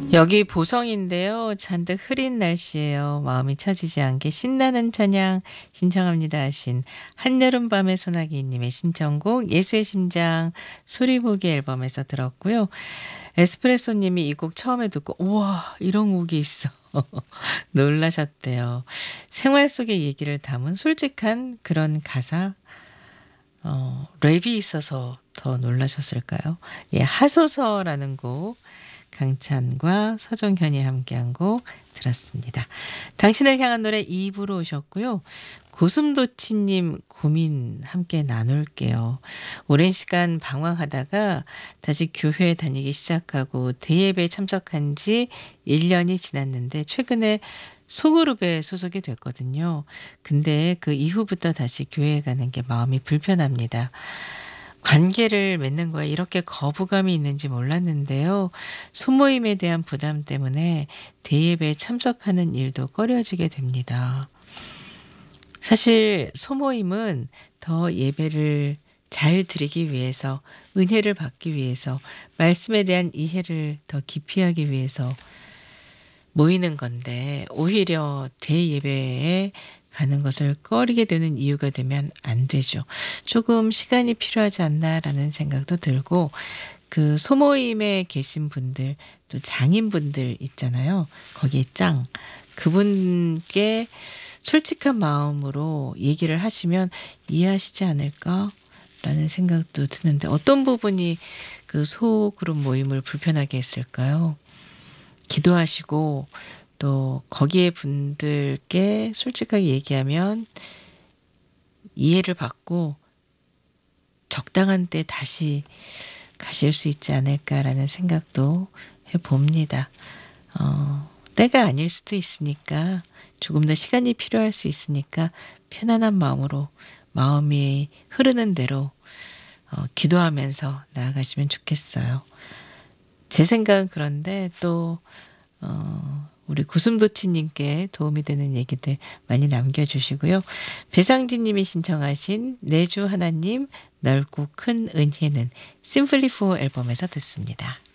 여기 보성인데요. 잔뜩 흐린 날씨예요. 마음이 처지지 않게 신나는 찬양 신청합니다 하신 한여름밤의 소나기님의 신청곡 예수의 심장 소리보기 앨범에서 들었고요. 에스프레소님이 이 곡 처음에 듣고 우와 이런 곡이 있어 놀라셨대요. 생활 속의 얘기를 담은 솔직한 그런 가사 랩이 있어서 더 놀라셨을까요? 예, 하소서라는 곡 강찬과 서정현이 함께한 곡 들었습니다. 당신을 향한 노래 2부로 오셨고요. 고슴도치님 고민 함께 나눌게요. 오랜 시간 방황하다가 다시 교회에 다니기 시작하고 대예배에 참석한 지 1년이 지났는데 최근에 소그룹에 소속이 됐거든요. 근데 그 이후부터 다시 교회에 가는 게 마음이 불편합니다. 관계를 맺는 거에 이렇게 거부감이 있는지 몰랐는데요. 소모임에 대한 부담 때문에 대예배에 참석하는 일도 꺼려지게 됩니다. 사실 소모임은 더 예배를 잘 드리기 위해서, 은혜를 받기 위해서, 말씀에 대한 이해를 더 깊이 하기 위해서 모이는 건데 오히려 대예배에 가는 것을 꺼리게 되는 이유가 되면 안 되죠. 조금 시간이 필요하지 않나라는 생각도 들고 그 소모임에 계신 분들 또 장인분들 있잖아요. 거기에 짱 그분께 솔직한 마음으로 얘기를 하시면 이해하시지 않을까라는 생각도 드는데 어떤 부분이 그 소그룹 모임을 불편하게 했을까요? 기도하시고 또 거기에 분들께 솔직하게 얘기하면 이해를 받고 적당한 때 다시 가실 수 있지 않을까라는 생각도 해봅니다. 때가 아닐 수도 있으니까 조금 더 시간이 필요할 수 있으니까 편안한 마음으로 마음이 흐르는 대로 기도하면서 나아가시면 좋겠어요. 제 생각은 그런데 또 우리 고슴도치님께 도움이 되는 얘기들 많이 남겨주시고요. 배상진님이 신청하신 내주 하나님 넓고 큰 은혜는 심플리 포 앨범에서 듣습니다.